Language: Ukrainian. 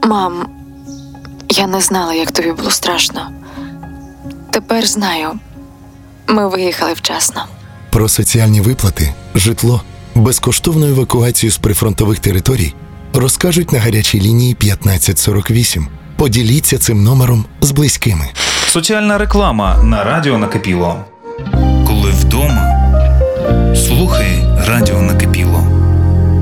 Мам, я не знала, як тобі було страшно. Тепер знаю. Ми виїхали вчасно. Про соціальні виплати, житло, безкоштовну евакуацію з прифронтових територій розкажуть на гарячій лінії 1548. Поділіться цим номером з близькими. Соціальна реклама на радіо Накипіло. Коли вдома, слухай радіо Накипіло.